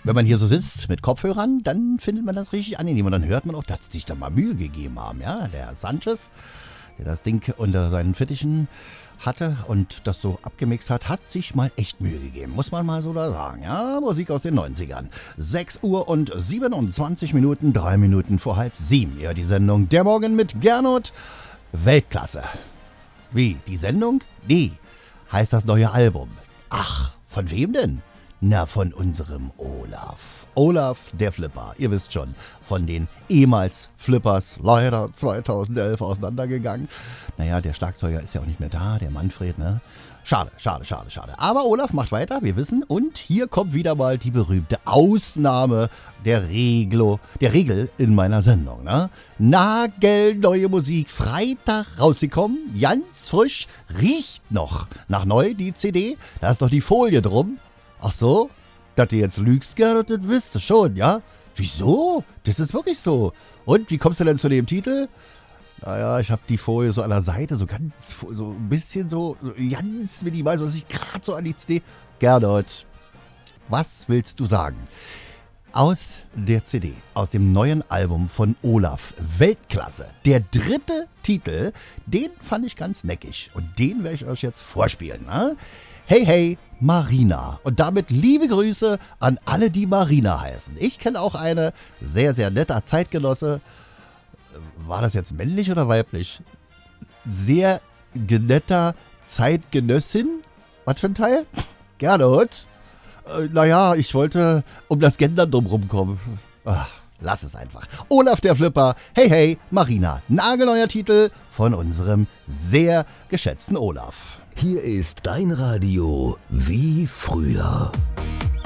wenn man hier so sitzt mit Kopfhörern, dann findet man das richtig angenehm. Und dann hört man auch, dass sie sich da mal Mühe gegeben haben. Ja, der Sanchez, der das Ding unter seinen Fittichen hatte und das so abgemixt hat sich mal echt Mühe gegeben. Muss man mal so da sagen. Ja, Musik aus den 90ern. 6 Uhr und 27 Minuten, 3 Minuten vor 6:30. Ja, die Sendung Der Morgen mit Gernot. Weltklasse. Wie, die Sendung? Nee, heißt das neue Album. Ach, von wem denn? Na, von unserem Olaf. Olaf, der Flipper, ihr wisst schon, von den ehemals Flippers, leider 2011 auseinandergegangen. Naja, der Schlagzeuger ist ja auch nicht mehr da, der Manfred, ne? Schade. Aber Olaf macht weiter, wir wissen. Und hier kommt wieder mal die berühmte Ausnahme der Regel in meiner Sendung. Ne? Nagelneue Musik, Freitag rausgekommen, ganz frisch, riecht noch nach neu, die CD. Da ist noch die Folie drum. Ach so? Dass du jetzt lügst, Gerhard, das wisst du schon, ja? Wieso? Das ist wirklich so. Und wie kommst du denn zu dem Titel? Naja, ich habe die Folie so an der Seite, so ein bisschen so ganz minimal, so dass ich gerade so an die CD... Gernot, was willst du sagen? Aus der CD, aus dem neuen Album von Olaf, Weltklasse, der 3. Titel, den fand ich ganz neckig und den werde ich euch jetzt vorspielen. Ne? Hey, hey, Marina. Und damit liebe Grüße an alle, die Marina heißen. Ich kenne auch eine sehr, sehr netter Zeitgenosse. War das jetzt männlich oder weiblich? Sehr netter Zeitgenössin. Was für ein Teil? Gernot? Naja, ich wollte um das Gendern drumherum kommen. Ach, lass es einfach. Olaf der Flipper. Hey, hey, Marina. Nagelneuer Titel von unserem sehr geschätzten Olaf. Hier ist dein Radio wie früher.